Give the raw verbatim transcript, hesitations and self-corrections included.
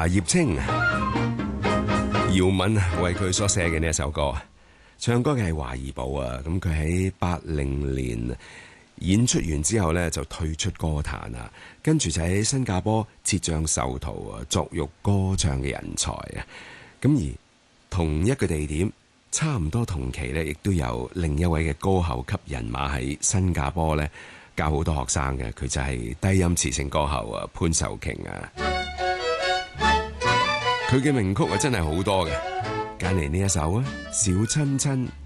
華葉青，姚敏為佢所寫嘅呢一首歌，唱歌嘅係華怡寶啊。咁佢喺八零年演出完之後呢，就退出歌壇啊，跟住就喺新加坡浙江受徒啊，作育歌唱嘅人才啊。咁而同一個地點，差唔多同期呢，亦都有另一位嘅歌后級人馬喺新加坡呢教好多學生嘅，佢就係低音磁性歌后啊潘秀瓊啊。佢嘅名曲啊真係好多嘅，揀嚟呢一首啊，小親親。